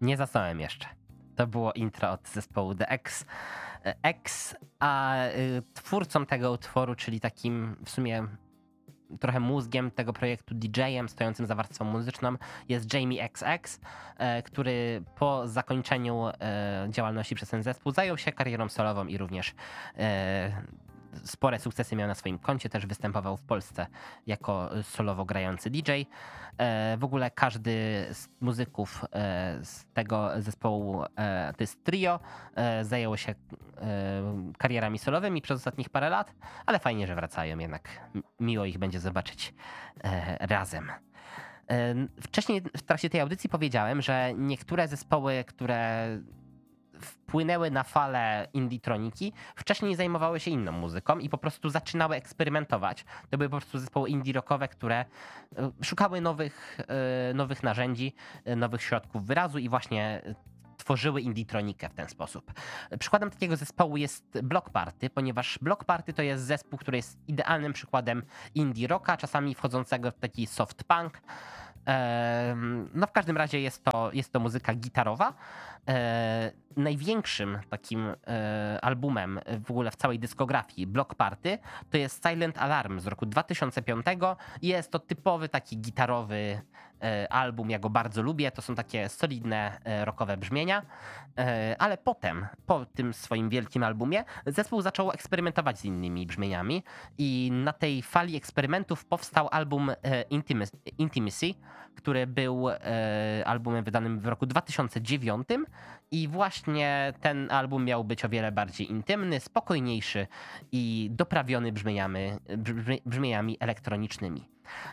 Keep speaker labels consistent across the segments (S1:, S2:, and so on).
S1: Nie zasnąłem jeszcze. To było intro od zespołu The X, a twórcą tego utworu, czyli takim w sumie trochę mózgiem tego projektu, DJ-em stojącym za warstwą muzyczną, jest Jamie XX, który po zakończeniu działalności przez ten zespół zajął się karierą solową i również spore sukcesy miał na swoim koncie, też występował w Polsce jako solowo grający DJ. W ogóle każdy z muzyków z tego zespołu, to jest trio, zajęło się karierami solowymi przez ostatnich parę lat, ale fajnie, że wracają, jednak miło ich będzie zobaczyć razem. Wcześniej w trakcie tej audycji powiedziałem, że niektóre zespoły, które wpłynęły na falę indie-troniki, wcześniej zajmowały się inną muzyką i po prostu zaczynały eksperymentować. To były po prostu zespoły indie-rockowe, które szukały nowych narzędzi, nowych środków wyrazu i właśnie tworzyły indie-tronikę w ten sposób. Przykładem takiego zespołu jest Bloc Party, ponieważ Bloc Party to jest zespół, który jest idealnym przykładem indie rocka, czasami wchodzącego w taki soft punk. No w każdym razie jest to muzyka gitarowa. Największym takim albumem w ogóle w całej dyskografii Bloc Party to jest Silent Alarm z roku 2005. Jest to typowy taki gitarowy album, ja go bardzo lubię, to są takie solidne rockowe brzmienia, ale potem, po tym swoim wielkim albumie, zespół zaczął eksperymentować z innymi brzmieniami i na tej fali eksperymentów powstał album Intimacy, który był albumem wydanym w roku 2009 i właśnie ten album miał być o wiele bardziej intymny, spokojniejszy i doprawiony brzmieniami elektronicznymi.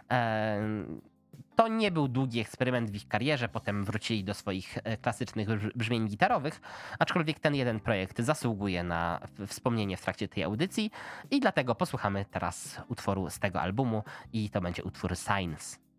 S1: To nie był długi eksperyment w ich karierze, potem wrócili do swoich klasycznych brzmień gitarowych, aczkolwiek ten jeden projekt zasługuje na wspomnienie w trakcie tej audycji i dlatego posłuchamy teraz utworu z tego albumu i to będzie utwór Signs.